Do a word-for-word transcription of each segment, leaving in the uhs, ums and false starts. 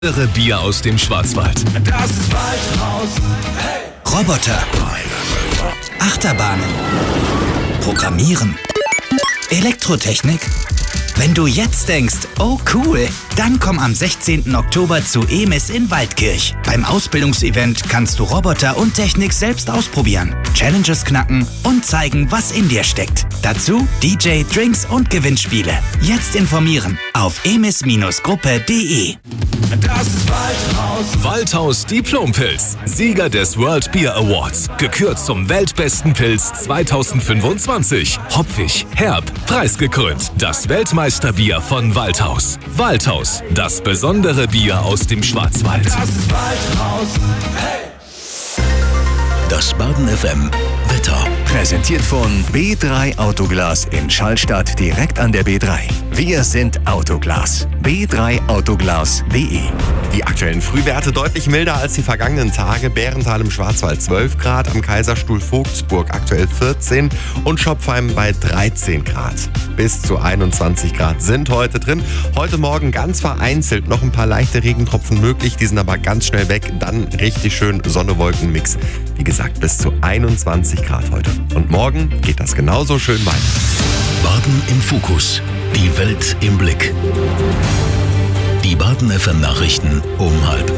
Andere Bier aus dem Schwarzwald. Das ist Waldhaus. Hey! Roboter. Achterbahnen. Programmieren. Elektrotechnik. Wenn du jetzt denkst, oh cool, dann komm am sechzehnten Oktober zu E M I S in Waldkirch. Beim Ausbildungsevent kannst du Roboter und Technik selbst ausprobieren, Challenges knacken und zeigen, was in dir steckt. Dazu D J, Drinks und Gewinnspiele. Jetzt informieren auf emis Gruppe punkt de. Das ist Waldhaus. Waldhaus Diplompilz, Sieger des World Beer Awards. Gekürt zum weltbesten Pilz zweitausendfünfundzwanzig. Hopfig, herb, preisgekrönt. Das Weltmeisterbier von Waldhaus. Waldhaus, das besondere Bier aus dem Schwarzwald. Das ist Waldhaus. Hey! Das Baden F M Wetter. Präsentiert von B drei Autoglas in Schallstadt direkt an der B drei. Wir sind Autoglas. B drei Autoglas punkt de. Die aktuellen Frühwerte deutlich milder als die vergangenen Tage. Bärental im Schwarzwald zwölf Grad, am Kaiserstuhl Vogtsburg aktuell vierzehn und Schopfheim bei dreizehn Grad. Bis zu einundzwanzig Grad sind heute drin. Heute Morgen ganz vereinzelt noch ein paar leichte Regentropfen möglich. Die sind aber ganz schnell weg. Dann richtig schön Sonne-Wolken-Mix. Wie gesagt, bis zu einundzwanzig Grad heute. Und morgen geht das genauso schön weiter. Baden im Fokus. Die Welt im Blick. Die Baden F M Nachrichten um halb.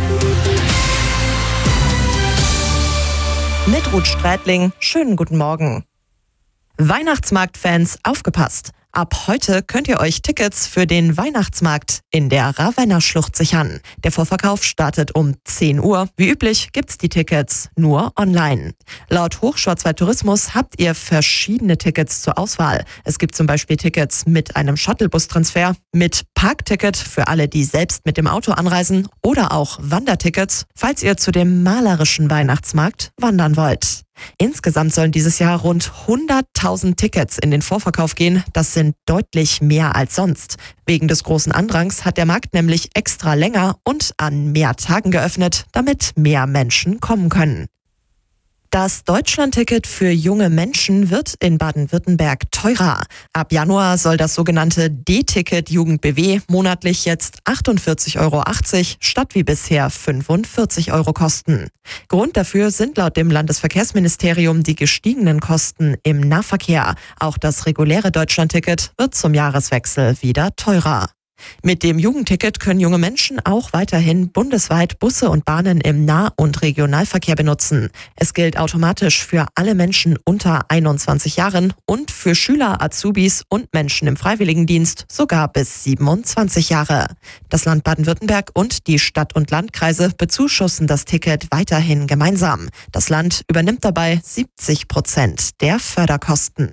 Mit Ruth Strätling, schönen guten Morgen. Weihnachtsmarktfans, aufgepasst! Ab heute könnt ihr euch Tickets für den Weihnachtsmarkt in der Ravenner Schlucht sichern. Der Vorverkauf startet um zehn Uhr. Wie üblich gibt's die Tickets nur online. Laut Hochschwarzwald Tourismus habt ihr verschiedene Tickets zur Auswahl. Es gibt zum Beispiel Tickets mit einem Shuttlebus-Transfer, mit Parkticket für alle, die selbst mit dem Auto anreisen oder auch Wandertickets, falls ihr zu dem malerischen Weihnachtsmarkt wandern wollt. Insgesamt sollen dieses Jahr rund hunderttausend Tickets in den Vorverkauf gehen. Das sind deutlich mehr als sonst. Wegen des großen Andrangs hat der Markt nämlich extra länger und an mehr Tagen geöffnet, damit mehr Menschen kommen können. Das Deutschlandticket für junge Menschen wird in Baden-Württemberg teurer. Ab Januar soll das sogenannte D-Ticket Jugend B W monatlich jetzt achtundvierzig Euro achtzig statt wie bisher fünfundvierzig Euro kosten. Grund dafür sind laut dem Landesverkehrsministerium die gestiegenen Kosten im Nahverkehr. Auch das reguläre Deutschlandticket wird zum Jahreswechsel wieder teurer. Mit dem Jugendticket können junge Menschen auch weiterhin bundesweit Busse und Bahnen im Nah- und Regionalverkehr benutzen. Es gilt automatisch für alle Menschen unter einundzwanzig Jahren und für Schüler, Azubis und Menschen im Freiwilligendienst sogar bis siebenundzwanzig Jahre. Das Land Baden-Württemberg und die Stadt- und Landkreise bezuschussen das Ticket weiterhin gemeinsam. Das Land übernimmt dabei siebzig Prozent der Förderkosten.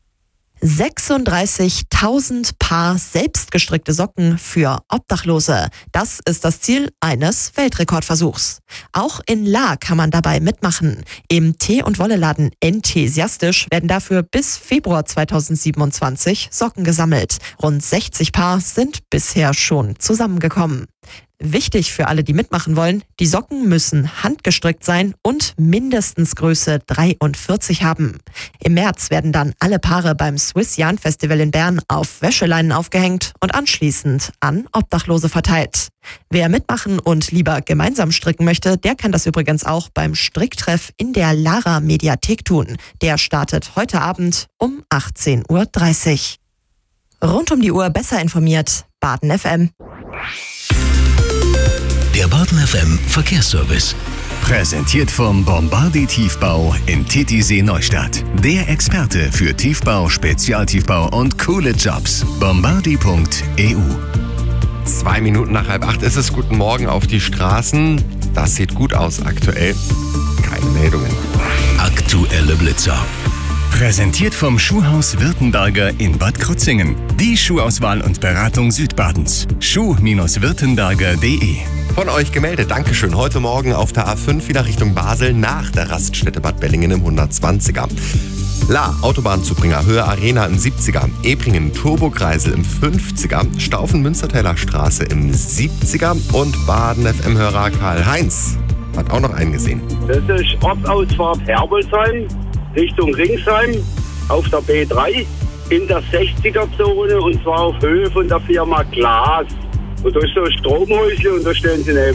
sechsunddreißigtausend Paar selbstgestrickte Socken für Obdachlose. Das ist das Ziel eines Weltrekordversuchs. Auch in Lahr kann man dabei mitmachen. Im Tee- und Wolleladen Enthusiastisch werden dafür bis Februar zweitausendsiebenundzwanzig Socken gesammelt. Rund sechzig Paar sind bisher schon zusammengekommen. Wichtig für alle, die mitmachen wollen, die Socken müssen handgestrickt sein und mindestens Größe dreiundvierzig haben. Im März werden dann alle Paare beim Swiss Yarn Festival in Bern auf Wäscheleinen aufgehängt und anschließend an Obdachlose verteilt. Wer mitmachen und lieber gemeinsam stricken möchte, der kann das übrigens auch beim Stricktreff in der Lara Mediathek tun. Der startet heute Abend um achtzehn Uhr dreißig. Rund um die Uhr besser informiert, Baden F M. Der Baden F M Verkehrsservice. Präsentiert vom Bombardi Tiefbau in Titisee Neustadt. Der Experte für Tiefbau, Spezialtiefbau und coole Jobs. bombardi punkt e u. Zwei Minuten nach halb acht ist es. Guten Morgen auf die Straßen. Das sieht gut aus aktuell. Keine Meldungen. Aktuelle Blitzer. Präsentiert vom Schuhhaus Württemberger in Bad Krozingen. Die Schuhauswahl und Beratung Südbadens. schuh Württemberger punkt de. Von euch gemeldet. Dankeschön. Heute Morgen auf der A fünf wieder Richtung Basel nach der Raststätte Bad Bellingen im hundertzwanziger. La, Autobahnzubringer, Höhe Arena im siebziger, Ebringen, Turbokreisel im fünfziger, Staufen-Münstertäler Straße im siebziger und Baden F M-Hörer Karl-Heinz hat auch noch einen gesehen. Das ist Ortsausfahrt Herbelsheim Richtung Ringsheim auf der B drei in der sechziger Zone und zwar auf Höhe von der Firma Glas. Und da ist so ein Stromhäuschen und da stehen sie neben